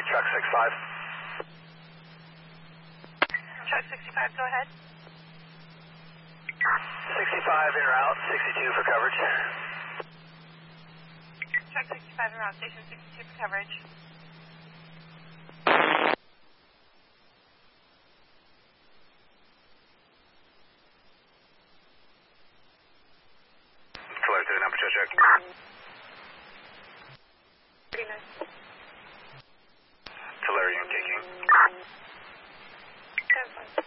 Truck 65. Truck 65, go ahead. 65 en route, 62 for coverage. Truck 65 en route, station 62 for coverage. Tulare 2, temperature check. 39. Tulare, unit taking. 10-5.